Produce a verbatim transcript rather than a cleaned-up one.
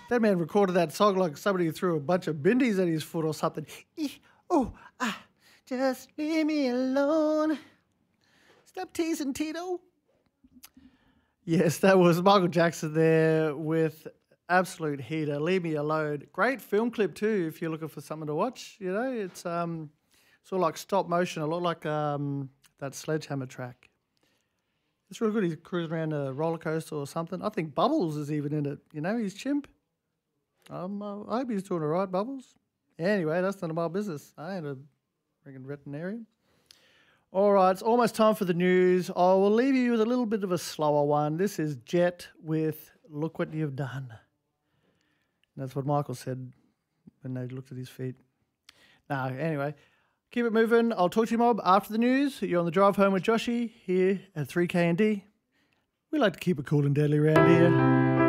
That man recorded that song like somebody threw a bunch of bindies at his foot or something. Eh, oh, ah, just leave me alone. Stop teasing, Tito. Yes, that was Michael Jackson there with Absolute Heater. Leave me alone. Great film clip too. If you're looking for something to watch, you know, it's um, sort of like stop motion, a lot like um, that Sledgehammer track. It's real good. He's cruising around a roller coaster or something. I think Bubbles is even in it. You know, he's chimp. Um, I hope he's doing all right, Bubbles. Anyway, that's none of my business. I ain't a freaking veterinarian. All right, it's almost time for the news. I will leave you with a little bit of a slower one. This is Jet with Look What You've Done. And that's what Michael said when they looked at his feet. No, anyway, keep it moving. I'll talk to you, Mob, after the news. You're on the drive home with Joshy here at three K and D. We like to keep it cool and deadly around here.